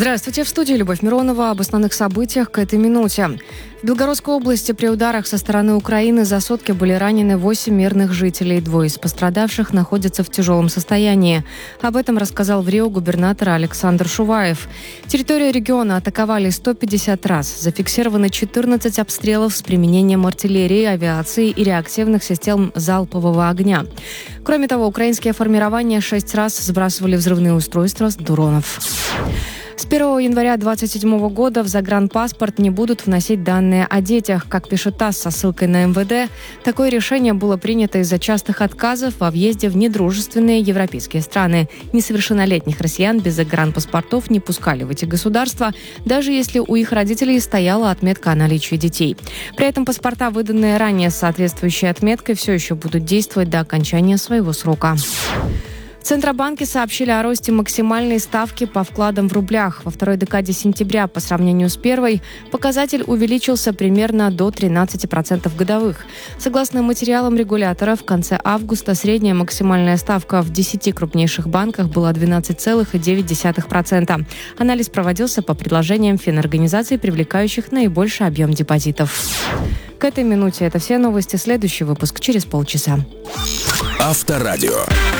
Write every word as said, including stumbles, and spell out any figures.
Здравствуйте, в студии Любовь Миронова. Об основных событиях к этой минуте. В Белгородской области при ударах со стороны Украины за сутки были ранены восемь мирных жителей. Двое из пострадавших находятся в тяжелом состоянии. Об этом рассказал в Рио губернатор Александр Шуваев. Территорию региона атаковали сто пятьдесят раз. Зафиксировано четырнадцать обстрелов с применением артиллерии, авиации и реактивных систем залпового огня. Кроме того, украинские формирования шесть раз сбрасывали взрывные устройства с дронов. С первого января две тысячи двадцать седьмого года в загранпаспорт не будут вносить данные о детях. Как пишет ТАСС со ссылкой на эм вэ дэ, такое решение было принято из-за частых отказов во въезде в недружественные европейские страны. Несовершеннолетних россиян без загранпаспортов не пускали в эти государства, даже если у их родителей стояла отметка о наличии детей. При этом паспорта, выданные ранее с соответствующей отметкой, все еще будут действовать до окончания своего срока. В Центробанке сообщили о росте максимальной ставки по вкладам в рублях. Во второй декаде сентября по сравнению с первой показатель увеличился примерно до тринадцати процентов годовых. Согласно материалам регулятора, в конце августа средняя максимальная ставка в десяти крупнейших банках была двенадцать целых девять десятых процента. Анализ проводился по предложениям финорганизаций, привлекающих наибольший объем депозитов. К этой минуте это все новости. Следующий выпуск через полчаса. Авторадио.